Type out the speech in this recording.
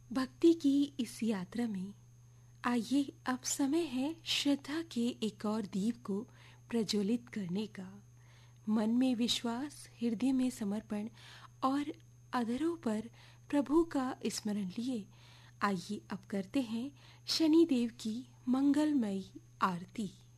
भक्ति की इस यात्रा में आइए अब समय है श्रद्धा के एक और दीप को प्रज्वलित करने का। मन में विश्वास, हृदय में समर्पण और अधरों पर प्रभु का स्मरण लिए आइए अब करते हैं शनिदेव की मंगलमयी आरती।